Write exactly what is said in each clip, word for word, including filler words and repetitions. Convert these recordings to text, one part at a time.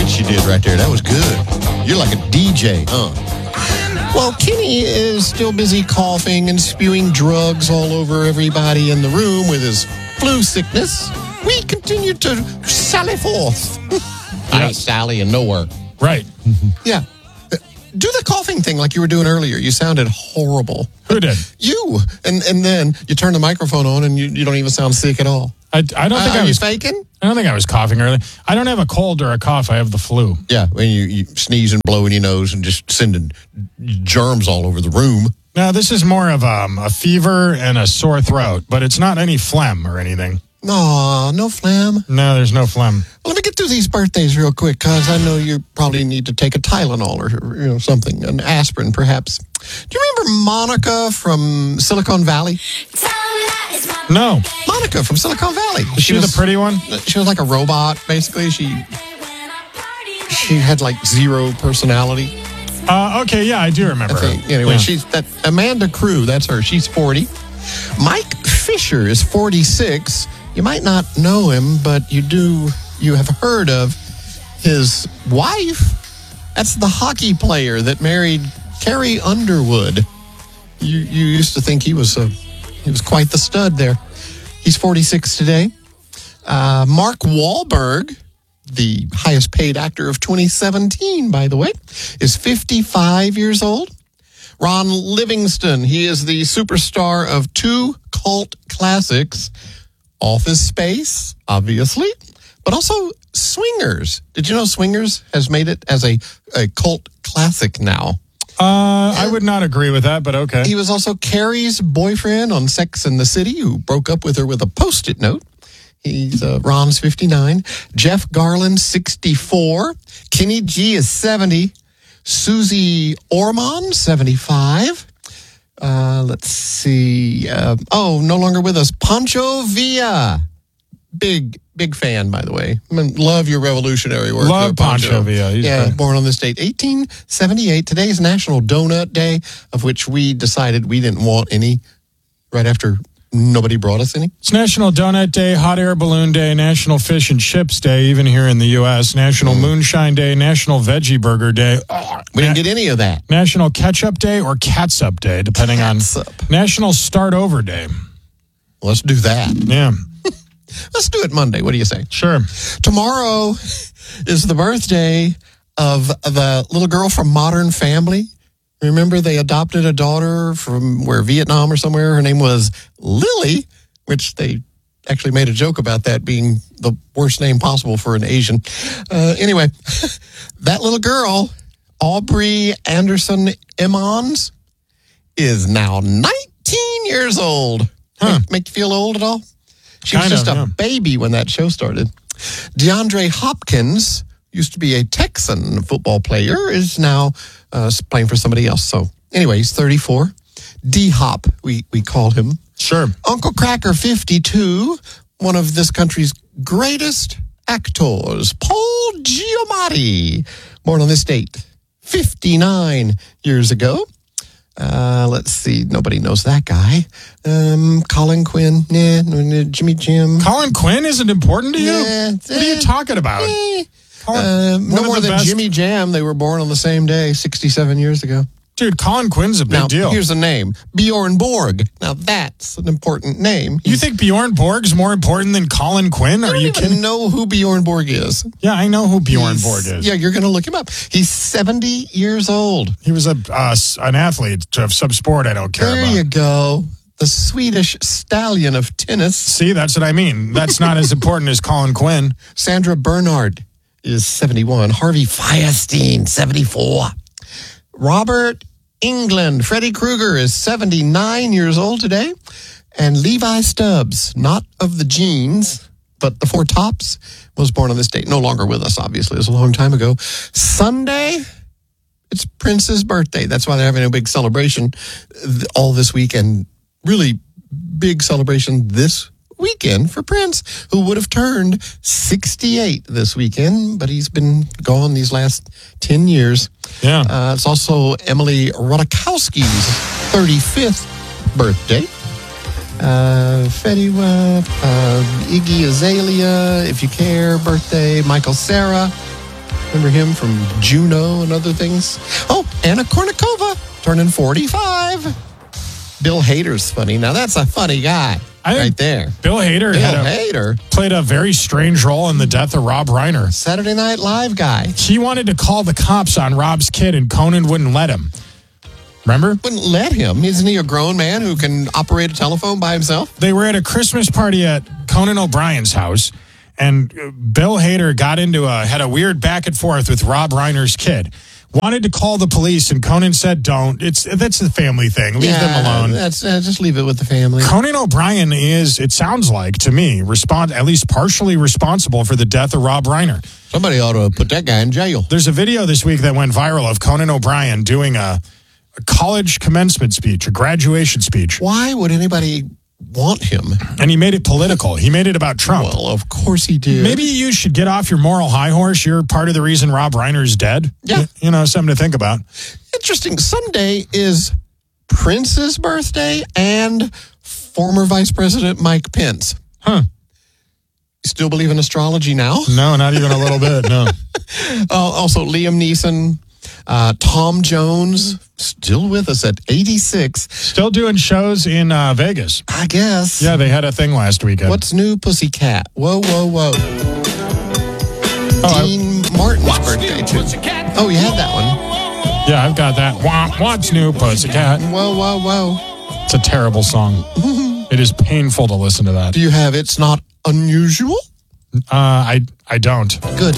that she did right there. That was good. You're like a D J, huh? Well, Kenny is still busy coughing and spewing drugs all over everybody in the room with his flu sickness. We continue to sally forth. I ain't Sally and nowhere. Right. Yeah. Do the coughing thing like you were doing earlier. You sounded horrible. Who did? You. And and then you turn the microphone on and you, you don't even sound sick at all. I, I don't think uh, I was you faking. I don't think I was coughing earlier. I don't have a cold or a cough. I have the flu. Yeah, when you, you sneeze and blow in your nose and just sending germs all over the room. No, this is more of um, a fever and a sore throat, but it's not any phlegm or anything. No, no phlegm. No, there's no phlegm. Well, let me get through these birthdays real quick, because I know you probably need to take a Tylenol or you know something, an aspirin perhaps. Do you remember Monica from Silicon Valley? No. Monica from Silicon Valley. Is she, she was the pretty one? She was like a robot, basically. She she had like zero personality. Uh, okay, yeah, I do remember. Okay, anyway, yeah. she's that Amanda Crew. That's her. She's forty. Mike Fisher is forty-six. You might not know him, but you do. You have heard of his wife. That's the hockey player that married Carrie Underwood. You you used to think he was a he was quite the stud there. He's forty-six today. Uh, Mark Wahlberg, the highest paid actor of twenty seventeen, by the way, is fifty-five years old. Ron Livingston, he is the superstar of two cult classics, Office Space, obviously, but also Swingers. Did you know Swingers has made it as a, a cult classic now? Uh, I would not agree with that, but okay. He was also Carrie's boyfriend on Sex and the City, who broke up with her with a Post-it note. He's uh, Ron's fifty-nine. Jeff Garland, sixty-four. Kenny G is seventy. Susie Orman, seventy-five. Uh, let's see. Uh, oh, no longer with us. Pancho Villa. Big, big fan, by the way. I mean, love your revolutionary work. Love there, Pancho. Pancho Villa. He's yeah, great. Born on this date, eighteen seventy-eight. Today is National Donut Day, of which we decided we didn't want any right after nobody brought us any. It's National Donut Day, Hot Air Balloon Day, National Fish and Chips Day, even here in the U S, National mm. Moonshine Day, National Veggie Burger Day. Oh, we didn't Na- get any of that. National Ketchup Day or Catsup Day, depending Catsup. on. National Start Over Day. Let's do that. Yeah. Let's do it Monday. What do you say? Sure. Tomorrow is the birthday of the little girl from Modern Family. Remember, they adopted a daughter from where, Vietnam or somewhere. Her name was Lily, which they actually made a joke about that being the worst name possible for an Asian. Uh, anyway, that little girl, Aubrey Anderson Emmons, is now nineteen years old. Huh. Make, make you feel old at all? She kind was just of, a yeah. baby when that show started. DeAndre Hopkins used to be a Texan football player, is now uh, playing for somebody else. So anyway, he's thirty-four. D-Hop, we, we call him. Sure. Uncle Cracker, fifty-two, one of this country's greatest actors, Paul Giamatti, born on this date, fifty-nine years ago. Uh, let's see. Nobody knows that guy. Um, Colin Quinn. Nah, nah, Jimmy Jim. Colin Quinn isn't important to you? Yeah, what are you talking about? Eh, Colin, uh, no more than best... Jimmy Jam. They were born on the same day, sixty-seven years ago. Dude, Colin Quinn's a big now, deal. Here's a name. Bjorn Borg. Now, that's an important name. He's, you think Bjorn Borg's more important than Colin Quinn? Are I don't you even kidding? know who Bjorn Borg is. Yeah, I know who Bjorn He's, Borg is. Yeah, you're going to look him up. He's seventy years old. He was a uh, an athlete of some sport I don't care there about. There you go. The Swedish stallion of tennis. See, that's what I mean. That's not as important as Colin Quinn. Sandra Bernhard is seventy-one. Harvey Fierstein, seventy-four. Robert England, Freddy Krueger is seventy-nine years old today. And Levi Stubbs, not of the jeans, but the Four Tops, was born on this date. No longer with us, obviously. It was a long time ago. Sunday, it's Prince's birthday. That's why they're having a big celebration all this weekend. Really big celebration this weekend for Prince, who would have turned sixty-eight this weekend, but he's been gone these last ten years. Yeah. Uh, it's also Emily Ratajkowski's thirty-fifth birthday. Uh, Fetty Wap, uh, Iggy Azalea, If You Care, birthday. Michael Cera, Remember him from Juno and other things? Oh, Anna Kournikova turning forty-five. Bill Hader's funny. Now, that's a funny guy I right there. Bill Hader Bill had a, Hader. played a very strange role in the death of Rob Reiner. Saturday Night Live guy. He wanted to call the cops on Rob's kid, and Conan wouldn't let him. Remember? Wouldn't let him. Isn't he a grown man who can operate a telephone by himself? They were at a Christmas party at Conan O'Brien's house, and Bill Hader got into a had a weird back and forth with Rob Reiner's kid. Wanted to call the police, and Conan said, "Don't. It's that's a family thing. Leave yeah, them alone." That's uh, just leave it with the family. Conan O'Brien is, it sounds like to me, respond at least partially responsible for the death of Rob Reiner. Somebody ought to put that guy in jail. There's a video this week that went viral of Conan O'Brien doing a, a college commencement speech, a graduation speech. Why would anybody want him? And he made it political. He made it about Trump. Well, of course he did. Maybe you should get off your moral high horse. You're part of the reason Rob Reiner's dead. Yeah. You know, something to think about. Interesting. Sunday is Prince's birthday and former Vice President Mike Pence. Huh. You still believe in astrology now? No, not even a little bit, no. Uh, also, Liam Neeson, uh, Tom Jones, still with us at eighty-six. Still doing shows in uh, Vegas. I guess. Yeah, they had a thing last weekend. What's new, Pussycat? Whoa, whoa, whoa. Oh, Dean I, Martin's birthday, too. Oh, you had that one. Yeah, I've got that. Wah, what's new, Pussycat? Whoa, whoa, whoa. It's a terrible song. It is painful to listen to that. Do you have It's Not Unusual? Uh, I I don't. Good.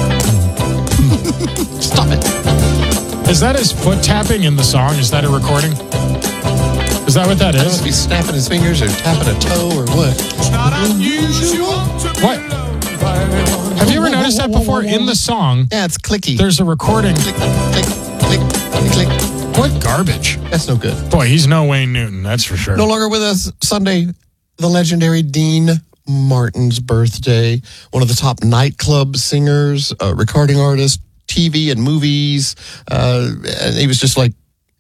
Stop it. Is that his foot tapping in the song? Is that a recording? Is that what that I don't know is? if he's snapping his fingers or tapping a toe or what. It's not unusual to What? be loved by anyone. Have you ever noticed that before in the song? Yeah, it's clicky. There's a recording. click, click, click, click, click. What garbage? That's no good. Boy, he's no Wayne Newton, that's for sure. No longer with us Sunday, the legendary Dean Martin's birthday. One of the top nightclub singers, uh, recording artist, T V and movies. Uh, and he was just like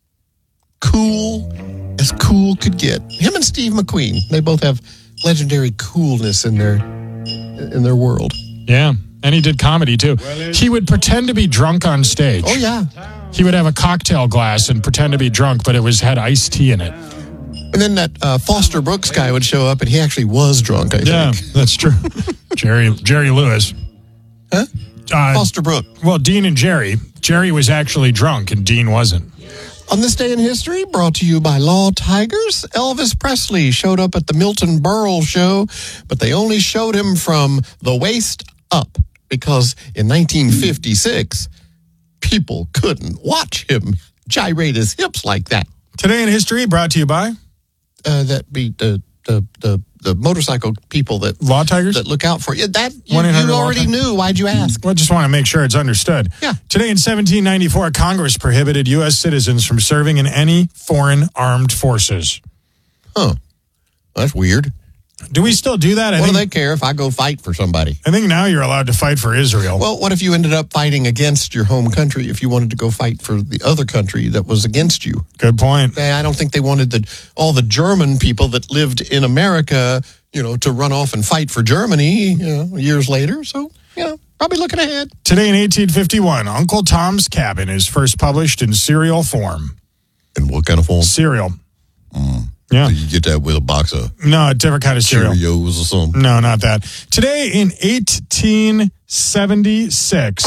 cool as cool could get. Him and Steve McQueen, they both have legendary coolness in their in their world. Yeah, and he did comedy too. He would pretend to be drunk on stage. Oh yeah. He would have a cocktail glass and pretend to be drunk, but it was had iced tea in it. And then that uh, Foster Brooks guy would show up, and he actually was drunk, I Yeah, think. that's true. Jerry Jerry Lewis. Huh? Uh, Foster Brooks. well, Dean and Jerry. Jerry was actually drunk, and Dean wasn't. On this day in history, brought to you by Law Tigers, Elvis Presley showed up at the Milton Berle show, but they only showed him from the waist up because in nineteen fifty-six, people couldn't watch him gyrate his hips like that. Today in history, brought to you by Uh, that be the the the the motorcycle people that Law Tigers. that look out for you. That you, one eight hundred you Law already Tigers. knew. Why'd you ask? Well, I just want to make sure it's understood. Yeah. Today in seventeen ninety-four, Congress prohibited U S citizens from serving in any foreign armed forces. Huh? That's weird. Do we still do that? I What do think, they care if I go fight for somebody? I think now you're allowed to fight for Israel. Well, what if you ended up fighting against your home country if you wanted to go fight for the other country that was against you? Good point. I don't think they wanted the, all the German people that lived in America, you know, to run off and fight for Germany, you know, years later. So, you know, probably looking ahead. Today in eighteen fifty-one, Uncle Tom's Cabin is first published in serial form. And what kind of form? Cereal. Yeah. You get that with a box of No, a different kind of cereal. Cheerios or something. No, not that. Today in eighteen seventy-six,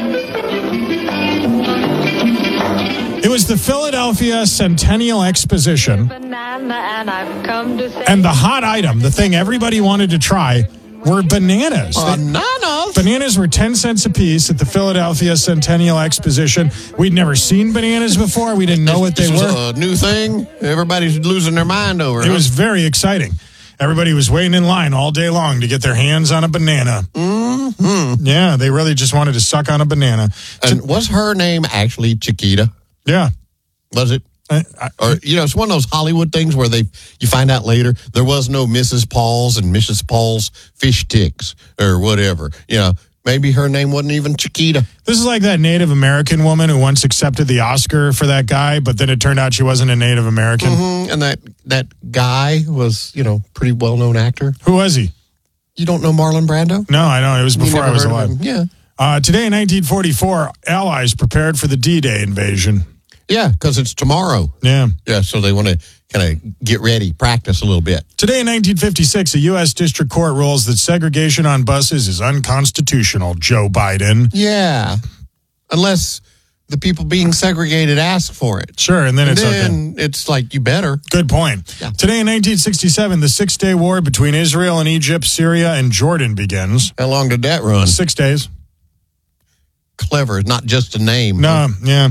it was the Philadelphia Centennial Exposition, Banana and I've come to say and the hot item, the thing everybody wanted to try, were bananas. They- Bananas. Bananas were ten cents a piece at the Philadelphia Centennial Exposition. We'd never seen bananas before. We didn't know what they This was were. a new thing. Everybody's losing their mind over it. It was very exciting. Everybody was waiting in line all day long to get their hands on a banana. Mm-hmm. Yeah, they really just wanted to suck on a banana. And was her name actually Chiquita? Yeah. Was it? I, I, Or, you know, it's one of those Hollywood things where they you find out later there was no Missus Paul's and Missus Paul's fish sticks or whatever. You know, maybe her name wasn't even Chiquita. this is like that Native American woman who once accepted the Oscar for that guy, but then it turned out she wasn't a Native American. Mm, and that that guy was, you know, pretty well known actor. Who was he? You don't know Marlon Brando? No, I don't. It was You before never I was heard of alive. him? Yeah. Uh, today in nineteen forty-four, Allies prepared for the D-Day invasion. Yeah, because it's tomorrow. Yeah. Yeah, so they want to kind of get ready, practice a little bit. Today in nineteen fifty-six, a U S district court rules that segregation on buses is unconstitutional. Joe Biden. Yeah, unless the people being segregated ask for it. Sure, and then And it's okay. then it's like, you better. Good point. Yeah. Today in nineteen sixty-seven, the Six-Day War between Israel and Egypt, Syria, and Jordan begins. How long did that run? Six days. Clever, not just a name. No, yeah.